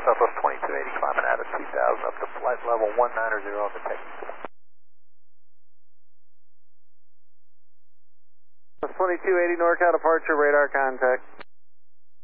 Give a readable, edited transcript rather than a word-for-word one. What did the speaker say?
Southwest 2280, climbing out of 2000 up to flight level 190 on the technical. 2280 NorCal departure, radar contact.